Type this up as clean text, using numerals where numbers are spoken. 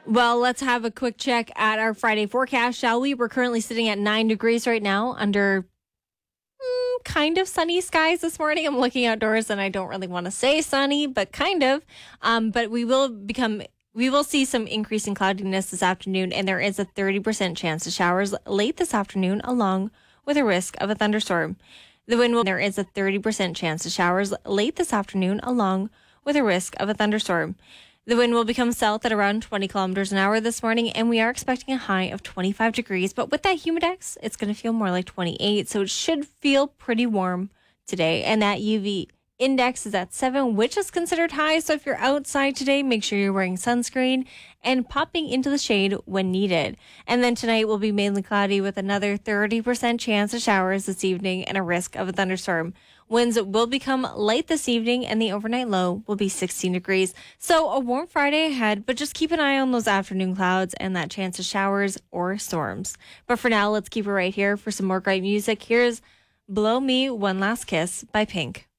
Well, let's have a quick check at our Friday forecast, shall we? We're currently sitting at 9 degrees right now under kind of sunny skies this morning. I'm looking outdoors and I don't really want to say sunny, but kind of. But we will see some increase in cloudiness this afternoon, and there is a 30% chance of showers late this afternoon, along with a risk of a thunderstorm. There is a 30% chance of showers late this afternoon, along with a risk of a thunderstorm. The wind will become south at around 20 kilometers an hour this morning, and we are expecting a high of 25 degrees. But with that humidex, it's going to feel more like 28, so it should feel pretty warm today. And that UV index is at 7, which is considered high. So if you're outside today, make sure you're wearing sunscreen and popping into the shade when needed. And then tonight will be mainly cloudy with another 30% chance of showers this evening and a risk of a thunderstorm. Winds will become light this evening, and the overnight low will be 16 degrees. So a warm Friday ahead, but just keep an eye on those afternoon clouds and that chance of showers or storms. But for now, let's keep it right here for some more great music. Here's Blow Me One Last Kiss by Pink.